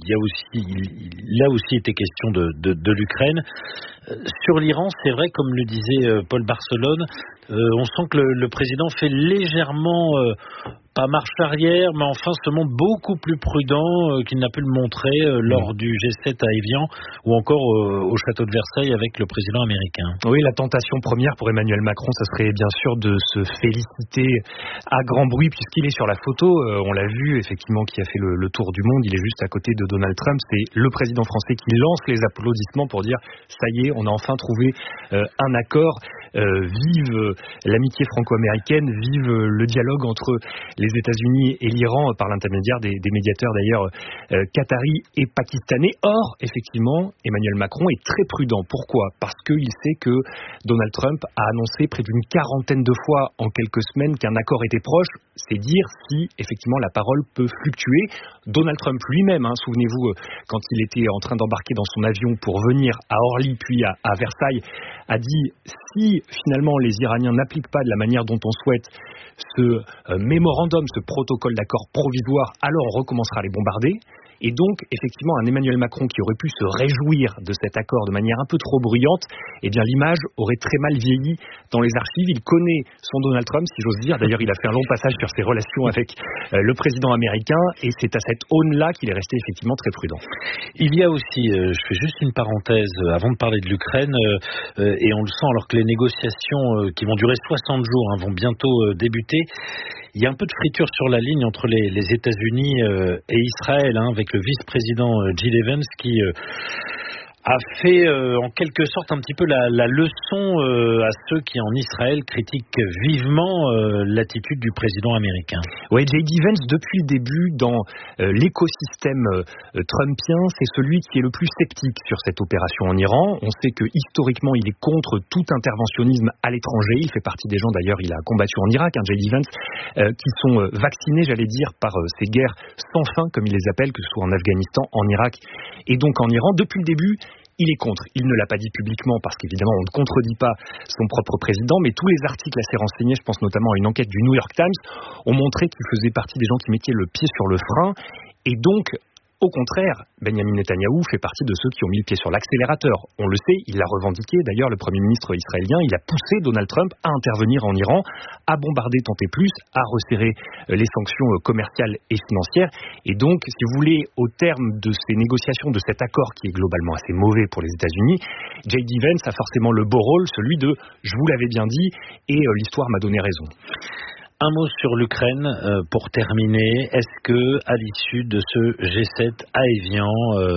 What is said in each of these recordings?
il a aussi été question de l'Ukraine. Sur l'Iran, c'est vrai, comme le disait Paul Barcelone, on sent que le président fait légèrement, pas marche arrière, mais enfin se montre beaucoup plus prudent qu'il n'a pu le montrer lors du G7 à Évian ou encore au château de Versailles avec le président américain. Oui, la tentation première pour Emmanuel Macron, ça serait bien sûr de se féliciter à grand bruit puisqu'il est sur la photo. On l'a vu effectivement qui a fait le tour du monde. Il est juste à côté de Donald Trump. C'est le président français qui lance les applaudissements pour dire ça y est, on a enfin trouvé un accord. Vive l'amitié franco-américaine, vive le dialogue entre les États-Unis et l'Iran par l'intermédiaire des médiateurs d'ailleurs qataris et pakistanais. Or, effectivement, Emmanuel Macron est très prudent. Pourquoi ? Parce qu'il sait que Donald Trump a annoncé près d'une 40aine de fois en quelques semaines qu'un accord était proche. C'est dire si, effectivement, la parole peut fluctuer. Donald Trump lui-même, souvenez-vous, quand il était en train d'embarquer dans son avion pour venir à Orly puis à Versailles, a dit si finalement les Iraniens n'appliquent pas de la manière dont on souhaite ce mémorandum, ce protocole d'accord provisoire, alors on recommencera à les bombarder. Et donc, effectivement, un Emmanuel Macron qui aurait pu se réjouir de cet accord de manière un peu trop bruyante, eh bien l'image aurait très mal vieilli dans les archives. Il connaît son Donald Trump, si j'ose dire. D'ailleurs, il a fait un long passage sur ses relations avec le président américain et c'est à cette aune-là qu'il est resté effectivement très prudent. Il y a aussi, je fais juste une parenthèse avant de parler de l'Ukraine, et on le sent alors que les négociations qui vont durer 60 jours vont bientôt débuter. Il y a un peu de friture sur la ligne entre les États-Unis et Israël, avec le vice-président Jill Evans qui a fait en quelque sorte un petit peu la leçon à ceux qui en Israël critiquent vivement l'attitude du président américain. Oui, J.D. Vance, depuis le début, dans l'écosystème trumpien, c'est celui qui est le plus sceptique sur cette opération en Iran. On sait que historiquement, il est contre tout interventionnisme à l'étranger. Il fait partie des gens, d'ailleurs, il a combattu en Irak, J.D. Vance, qui sont vaccinés, j'allais dire, par ces guerres sans fin, comme il les appelle, que ce soit en Afghanistan, en Irak et donc en Iran. Depuis le début, il est contre. Il ne l'a pas dit publiquement parce qu'évidemment on ne contredit pas son propre président, mais tous les articles assez renseignés, je pense notamment à une enquête du New York Times, ont montré qu'il faisait partie des gens qui mettaient le pied sur le frein et donc au contraire, Benjamin Netanyahou fait partie de ceux qui ont mis le pied sur l'accélérateur. On le sait, il l'a revendiqué. D'ailleurs, le Premier ministre israélien, il a poussé Donald Trump à intervenir en Iran, à bombarder tant et plus, à resserrer les sanctions commerciales et financières. Et donc, si vous voulez, au terme de ces négociations, de cet accord qui est globalement assez mauvais pour les États-Unis, J.D. Vance a forcément le beau rôle, celui de « je vous l'avais bien dit et l'histoire m'a donné raison ». Un mot sur l'Ukraine pour terminer. Est-ce que, à l'issue de ce G7 à Évian,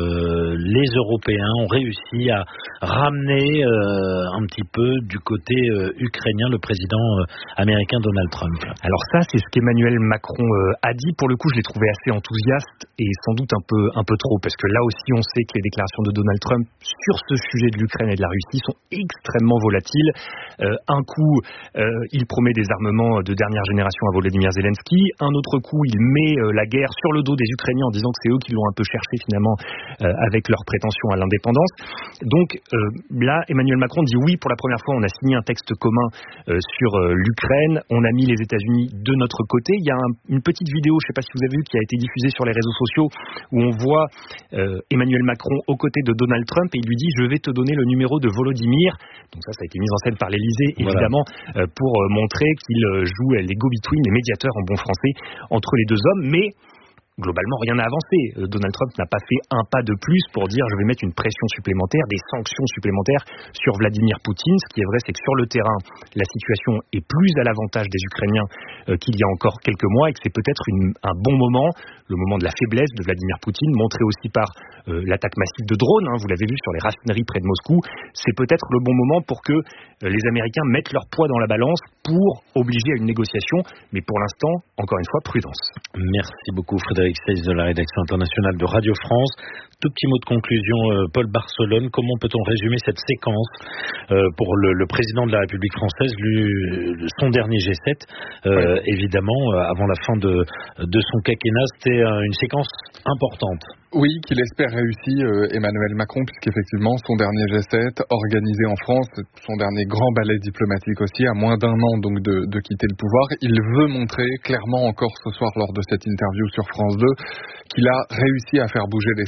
les Européens ont réussi à ramener un petit peu du côté ukrainien le président américain Donald Trump ? Alors ça, c'est ce qu'Emmanuel Macron a dit. Pour le coup, je l'ai trouvé assez enthousiaste et sans doute un peu trop, parce que là aussi, on sait que les déclarations de Donald Trump sur ce sujet de l'Ukraine et de la Russie sont extrêmement volatiles. Un coup, il promet des armements de dernière génération à Volodymyr Zelensky. Un autre coup, il met la guerre sur le dos des Ukrainiens en disant que c'est eux qui l'ont un peu cherché finalement avec leurs prétentions à l'indépendance. Donc là, Emmanuel Macron dit oui, pour la première fois, on a signé un texte commun sur l'Ukraine. On a mis les États-Unis de notre côté. Il y a une petite vidéo, je ne sais pas si vous avez vu, qui a été diffusée sur les réseaux sociaux où on voit Emmanuel Macron aux côtés de Donald Trump et il lui dit « Je vais te donner le numéro de Volodymyr ». Donc ça a été mis en scène par l'Élysée, évidemment, pour montrer qu'il joue les go-between, les médiateurs en bon français, entre les deux hommes. Mais globalement, rien n'a avancé. Donald Trump n'a pas fait un pas de plus pour dire je vais mettre une pression supplémentaire, des sanctions supplémentaires sur Vladimir Poutine. Ce qui est vrai, c'est que sur le terrain, la situation est plus à l'avantage des Ukrainiens qu'il y a encore quelques mois et que c'est peut-être un bon moment, le moment de la faiblesse de Vladimir Poutine, montré aussi par l'attaque massive de drones, vous l'avez vu sur les raffineries près de Moscou. C'est peut-être le bon moment pour que les Américains mettent leur poids dans la balance pour obliger à une négociation, mais pour l'instant, encore une fois, prudence. Merci beaucoup Frédéric Seyss de la rédaction internationale de Radio France. Tout petit mot de conclusion, Paul Barcelone, comment peut-on résumer cette séquence pour le président de la République française, son dernier G7, évidemment, avant la fin de son quinquennat, c'était une séquence importante. Oui, qu'il espère réussir Emmanuel Macron, puisqu'effectivement, son dernier G7, organisé en France, son dernier grand ballet diplomatique aussi, à moins d'un an donc de quitter le pouvoir, il veut montrer clairement encore ce soir lors de cette interview sur France 2 qu'il a réussi à faire bouger les